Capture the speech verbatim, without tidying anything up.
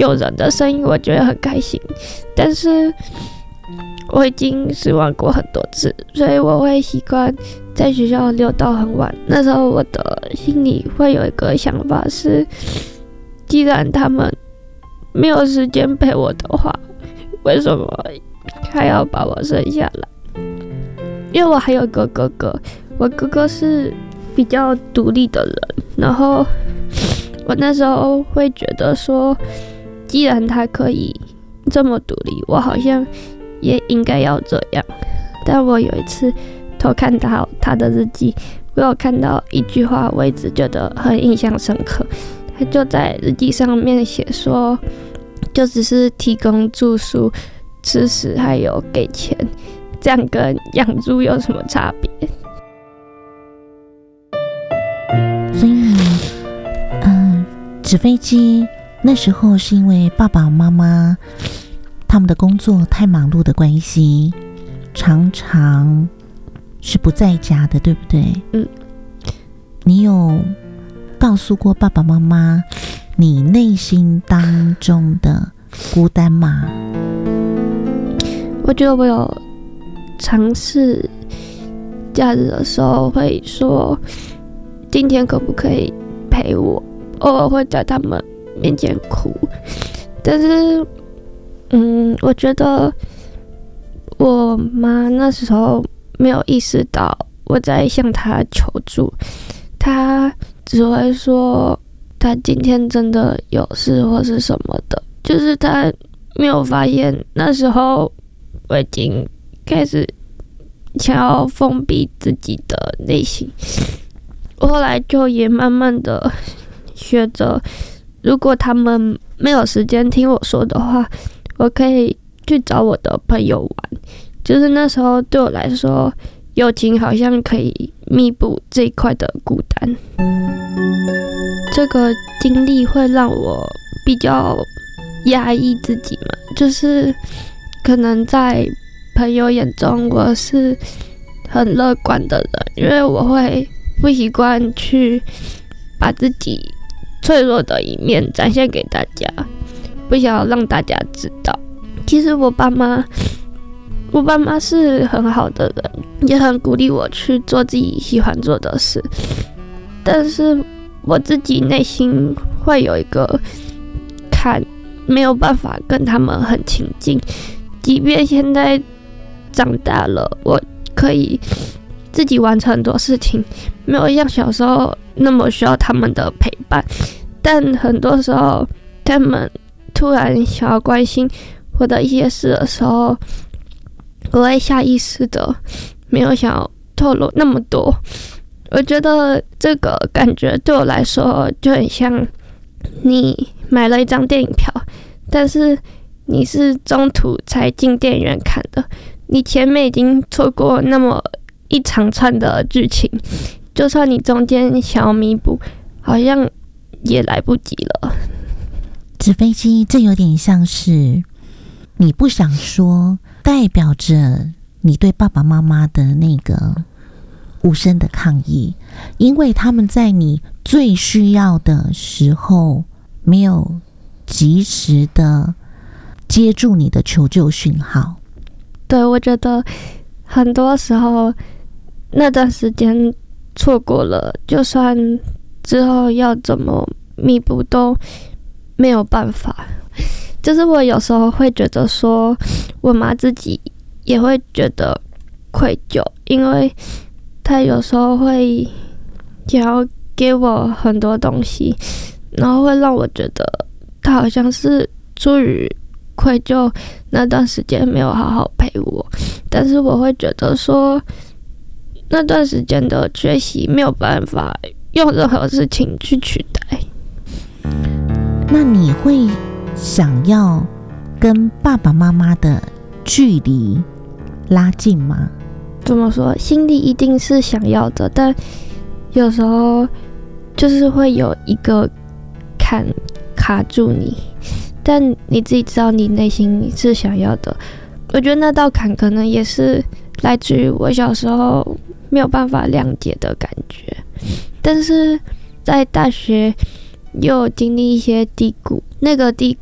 有人的声音，我觉得很开心。但是我已经失望过很多次，所以我会习惯在学校留到很晚。那时候我的心里会有一个想法是，既然他们没有时间陪我的话，为什么还要把我生下来？因为我还有个哥哥，我哥哥是比较独立的人，然后我那时候会觉得说，既然他可以这么独立，我好像也应该要这样。但我有一次偷看到他的日记，我有看到一句话，我一直觉得很印象深刻。他就在日记上面写说，就只是提供住宿、吃食还有给钱，这样跟养猪有什么差别？ 所以，嗯，纸飞机那时候是因为爸爸妈妈他们的工作太忙碌的关系，常常是不在家的，对不对？ 嗯。 你有告诉过爸爸妈妈你内心当中的孤单吗？ 我觉得我有尝试，假日的时候会说，今天可不可以陪我？偶尔会在他们面前哭，但是，嗯，我觉得我妈那时候没有意识到我在向她求助，她只会说她今天真的有事或是什么的，就是她没有发现那时候我已经开始想要封闭自己的内心。我后来就也慢慢的学着，如果他们没有时间听我说的话，我可以去找我的朋友玩。就是那时候对我来说，友情好像可以弥补这一块的孤单。这个经历会让我比较压抑自己嘛，就是可能在朋友眼中我是很乐观的人，因为我会不习惯去把自己脆弱的一面展现给大家，不想要让大家知道。其实我爸妈我爸妈是很好的人，也很鼓励我去做自己喜欢做的事，但是我自己内心会有一个坎，没有办法跟他们很亲近。即便现在长大了，我可以自己完成很多事情，没有像小时候那么需要他们的陪伴，但很多时候他们突然想要关心我的一些事的时候，我会下意识的没有想要透露那么多。我觉得这个感觉对我来说就很像你买了一张电影票，但是你是中途才进电影院看的，你前面已经错过那么一长串的剧情，就算你中间想要弥补，好像也来不及了。 纸飞机，这有点像是你不想说，代表着你对爸爸妈妈的那个无声的抗议，因为他们在你最需要的时候没有及时的接住你的求救讯号。 对，我觉得很多时候那段时间错过了，就算之后要怎么弥补都没有办法。就是我有时候会觉得说，我妈自己也会觉得愧疚，因为她有时候会想要给我很多东西，然后会让我觉得她好像是出于愧疚那段时间没有好好陪我，但是我会觉得说，那段时间的学习没有办法用任何事情去取代。 那你会想要跟爸爸妈妈的距离拉近吗？ 怎么说，心里一定是想要的，但有时候就是会有一个坎卡住你，但你自己知道你内心是想要的。我觉得那道坎可能也是来自于我小时候没有办法谅解的感觉，但是在大学又经历一些低谷，那个低